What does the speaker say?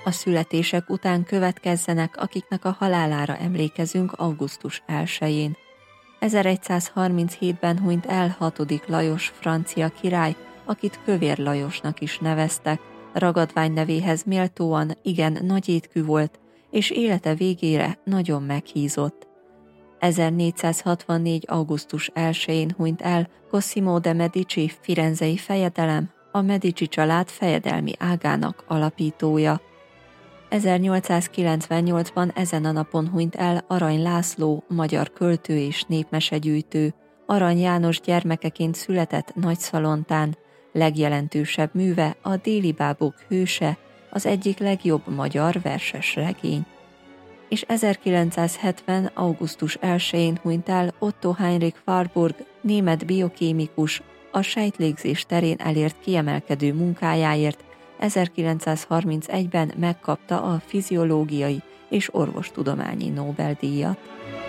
a születések után következzenek, akiknek a halálára emlékezünk augusztus 1-én. 1137-ben hunyt el 6. Lajos francia király, akit Kövér Lajosnak is neveztek. Ragadvány nevéhez méltóan igen nagy étkű volt, és élete végére nagyon meghízott. 1464. augusztus 1-én hunyt el Cosimo de Medici firenzei fejedelem, a Medici család fejedelmi ágának alapítója. 1898-ban ezen a napon hunyt el Arany László, magyar költő és népmesegyűjtő. Arany János gyermekeként született Nagyszalontán, legjelentősebb műve a Déli bábok hőse, az egyik legjobb magyar verses regény. És 1970. augusztus 1-én hunyt el Otto Heinrich Warburg, német biokémikus, a sejtlégzés terén elért kiemelkedő munkájáért 1931-ben megkapta a fiziológiai és orvostudományi Nobel-díjat.